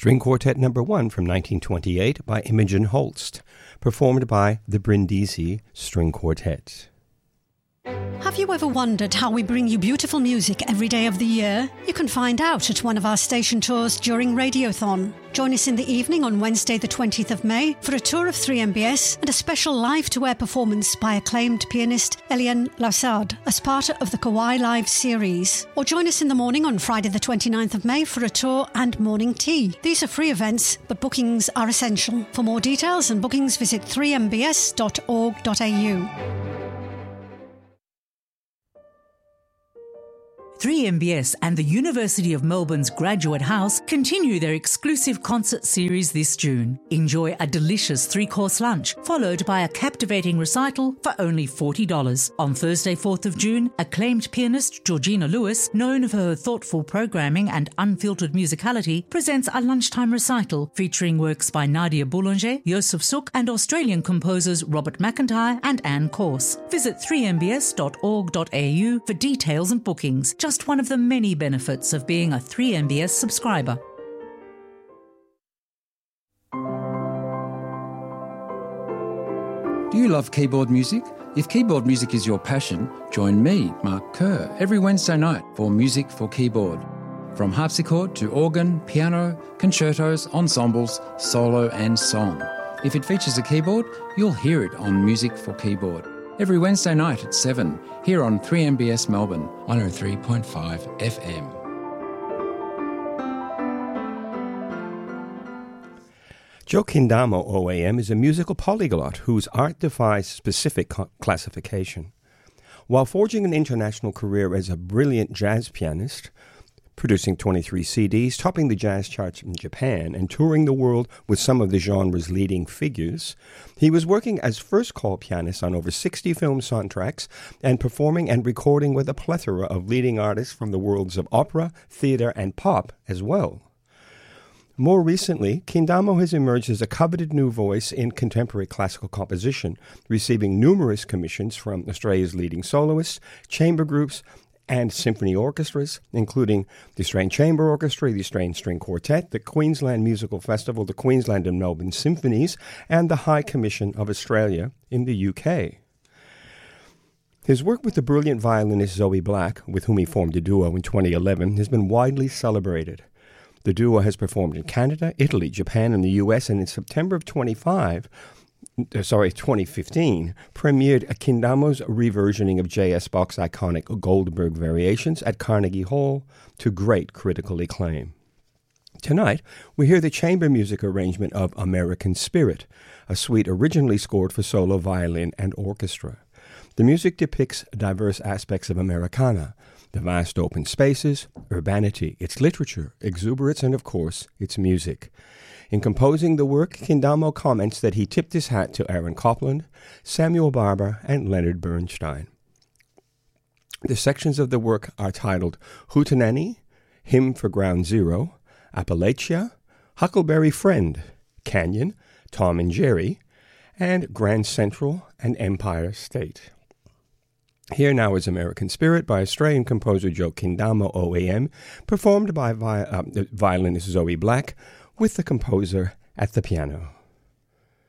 String Quartet No. 1 from 1928 by Imogen Holst, performed by the Brindisi String Quartet. Have you ever wondered how we bring you beautiful music every day of the year? You can find out at one of our station tours during Radiothon. Join us in the evening on Wednesday the 20th of May for a tour of 3MBS and a special live-to-air performance by acclaimed pianist Eliane Lassard as part of the Kawai Live series. Or join us in the morning on Friday the 29th of May for a tour and morning tea. These are free events, but bookings are essential. For more details and bookings, visit 3mbs.org.au. 3MBS and the University of Melbourne's Graduate House continue their exclusive concert series this June. Enjoy a delicious 3-course lunch, followed by a captivating recital for only $40. On Thursday, 4th of June, acclaimed pianist Georgina Lewis, known for her thoughtful programming and unfiltered musicality, presents a lunchtime recital featuring works by Nadia Boulanger, Joseph Suk, and Australian composers Robert McIntyre and Anne Corse. Visit 3mbs.org.au for details and bookings. Just one of the many benefits of being a 3MBS subscriber. Do you love keyboard music? If keyboard music is your passion, join me, Mark Kerr, every Wednesday night for Music for Keyboard. From harpsichord to organ, piano, concertos, ensembles, solo and song. If it features a keyboard, you'll hear it on Music for Keyboard. Every Wednesday night at 7, here on 3MBS Melbourne, 103.5 FM. Joe Kindamo OAM is a musical polyglot whose art defies specific classification. While forging an international career as a brilliant jazz pianist, producing 23 CDs, topping the jazz charts in Japan, and touring the world with some of the genre's leading figures, he was working as first-call pianist on over 60 film soundtracks and performing and recording with a plethora of leading artists from the worlds of opera, theater, and pop as well. More recently, Kindamo has emerged as a coveted new voice in contemporary classical composition, receiving numerous commissions from Australia's leading soloists, chamber groups, and symphony orchestras, including the Australian Chamber Orchestra, the Australian String Quartet, the Queensland Musical Festival, the Queensland and Melbourne Symphonies, and the High Commission of Australia in the UK. His work with the brilliant violinist Zoe Black, with whom he formed a duo in 2011, has been widely celebrated. The duo has performed in Canada, Italy, Japan, and the US, and in September of 2015, premiered Kindamo's reversioning of J.S. Bach's iconic Goldberg Variations at Carnegie Hall to great critical acclaim. Tonight, we hear the chamber music arrangement of American Spirit, a suite originally scored for solo violin and orchestra. The music depicts diverse aspects of Americana, the vast open spaces, urbanity, its literature, exuberance, and of course, its music. In composing the work, Kindamo comments that he tipped his hat to Aaron Copland, Samuel Barber, and Leonard Bernstein. The sections of the work are titled Hootenanny, Hymn for Ground Zero, Appalachia, Huckleberry Friend, Canyon, Tom and Jerry, and Grand Central and Empire State. Here now is American Spirit by Australian composer Joe Kindamo OAM, performed by violinist Zoe Black, with the composer at the piano.